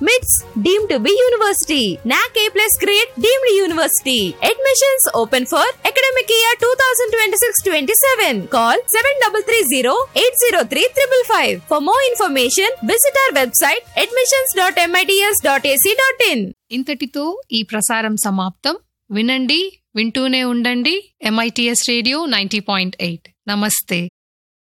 MITS deemed to be university. NAC A+ grade deemed university. Admissions open for academic year 2026-27. Call 7330-803-555. For more information, visit our website admissions.mits.ac.in. ఇంతటితో ఈ ప్రసారం సమాప్తం. వినండి, వింటూనే ఉండండి. MITS radio 90.8. నమస్తే.